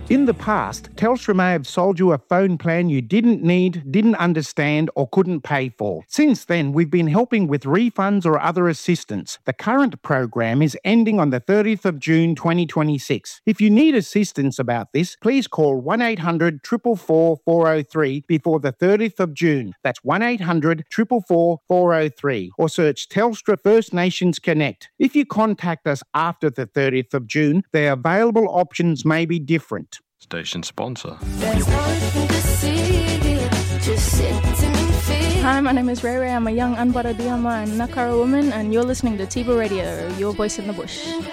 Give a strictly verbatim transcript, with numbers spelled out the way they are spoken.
In the past, Telstra may have sold you a phone plan you didn't need, didn't understand, or couldn't pay for. Since then, we've been helping with refunds or other assistance. The current program is ending on the thirtieth of June twenty twenty-six. If you need assistance about this, please call one eight hundred four four four, four oh three before the thirtieth of June. That's one eight hundred four four four, four oh three. Or search Telstra First Nations Connect. If you contact us after the thirtieth of June, the available options may be different. Station sponsor. Hi, my name is Ray Ray. I'm a young Anbara Diama and Nakara woman, and you're listening to Tiba Radio, your voice in the bush.